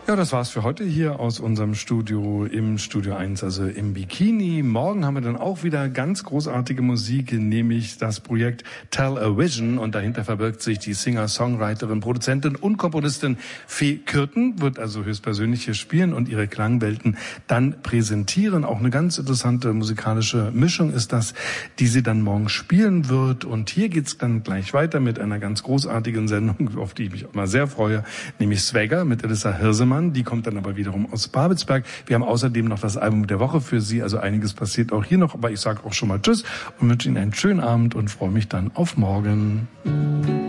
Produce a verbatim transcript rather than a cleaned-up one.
Ja, das war's für heute hier aus unserem Studio im Studio eins, also im Bikini. Morgen haben wir dann auch wieder ganz großartige Musik, nämlich das Projekt Tell a Vision. Und dahinter verbirgt sich die Singer, Songwriterin, Produzentin und Komponistin Fee Kürten, wird also höchstpersönlich hier spielen und ihre Klangwelten dann präsentieren. Auch eine ganz interessante musikalische Mischung ist das, die sie dann morgen spielen wird. Und hier geht's dann gleich weiter mit einer ganz großartigen Sendung, auf die ich mich auch mal sehr freue, nämlich Swagger mit Elissa Hirsemann. Die kommt dann aber wiederum aus Babelsberg. Wir haben außerdem noch das Album der Woche für Sie. Also einiges passiert auch hier noch. Aber ich sage auch schon mal Tschüss und wünsche Ihnen einen schönen Abend und freue mich dann auf morgen.